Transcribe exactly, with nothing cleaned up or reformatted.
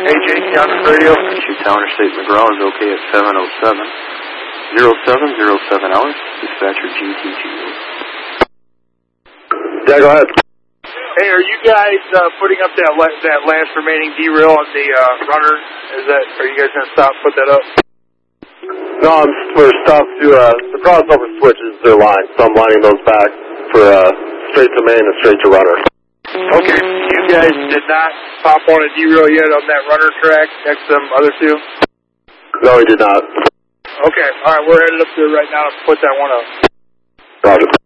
A J T on the radio. Shoetown Interstate McGraw is okay at seven oh seven. zero seven zero seven hours. Dispatcher G T G. Yeah, go ahead. Hey, are you guys uh, putting up that la that last remaining derail on the uh, runner? Is that? Are you guys going to stop and put that up? No, I'm, we're stopped to, uh, the crossover switches their line, so I'm lining those back for uh, straight to main and straight to runner. Okay, you guys did not pop on a derail yet on that runner track next to them other two? No, we did not. Okay, all right, we're headed up there right now to put that one up. Roger.